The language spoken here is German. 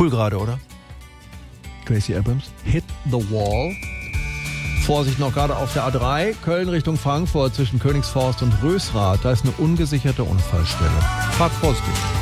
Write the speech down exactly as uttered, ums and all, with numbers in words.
Cool gerade, oder? Gracie Abrams. Hit the Wall. Vorsicht noch gerade auf der A drei, Köln Richtung Frankfurt zwischen Königsforst und Rösrath. Da ist eine ungesicherte Unfallstelle. Fahrt vorsichtig.